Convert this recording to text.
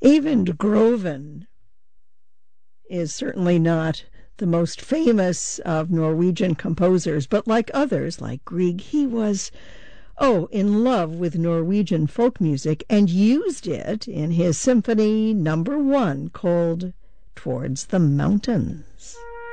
Eyvind Groven is certainly not the most famous of Norwegian composers, but like others, like Grieg, he was, in love with Norwegian folk music and used it in his Symphony No. 1 called Towards the Mountains.